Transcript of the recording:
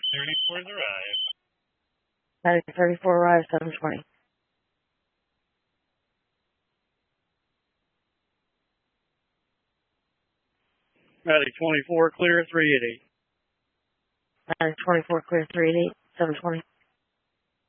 34 is arrived. Matic 34 arrived, 720. Matic 24 clear, 388. Matic 24 clear, 388, 720.